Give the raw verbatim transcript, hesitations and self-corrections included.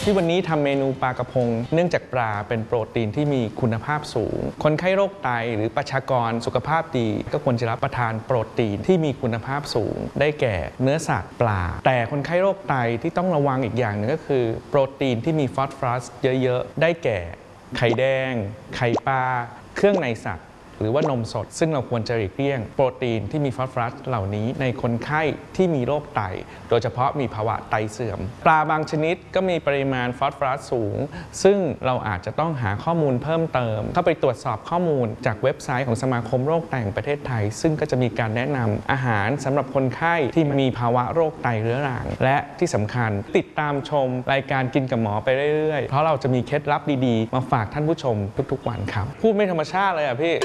ที่วันนี้ทำเมนูปลากระพงเนื่องจากปลาเป็นโปรตีนที่มีคุณภาพสูงคนไข้โรคไตหรือประชากรสุขภาพดีก็ควรจะรับประทานโปรตีนที่มีคุณภาพสูงได้แก่เนื้อสัตว์ปลาแต่คนไข้โรคไตที่ต้องระวังอีกอย่างหนึ่งก็คือโปรตีนที่มีฟอสฟอรัสเยอะๆได้แก่ไข่แดงไข่ปลาเครื่องในสัตว์หรือว่านมสดซึ่งเราควรจะหลีกเลี่ยงโปรตีนที่มีฟอสฟอรัสเหล่านี้ในคนไข้ที่มีโรคไตโดยเฉพาะมีภาวะไตเสื่อมปลาบางชนิดก็มีปริมาณฟอสฟอรัสสูงซึ่งเราอาจจะต้องหาข้อมูลเพิ่มเติมเข้าไปตรวจสอบข้อมูลจากเว็บไซต์ของสมาคมโรคไตแห่งประเทศไทยซึ่งก็จะมีการแนะนำอาหารสำหรับคนไข้ที่มีภาวะโรคไตเรื้อรังและที่สำคัญติดตามชมรายการกินกับหมอไปเรื่อยๆเพราะเราจะมีเคล็ดลับดีๆมาฝากท่านผู้ชมทุกๆวันครับพูดไม่ธรรมชาติเลยอ่ะพี่